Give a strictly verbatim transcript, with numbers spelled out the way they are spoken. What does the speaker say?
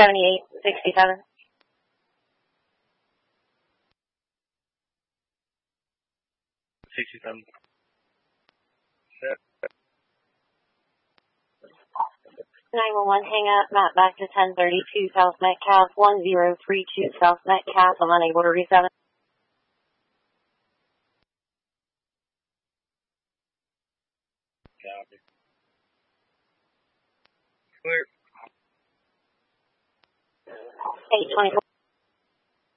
seventy-eight sixty-seven. sixty-seven. nine one one, hang up, map back to ten thirty-two South Metcalf, one zero three two South Metcalf, I'm unable to reach seven. Copy. Clear. eight twenty-four.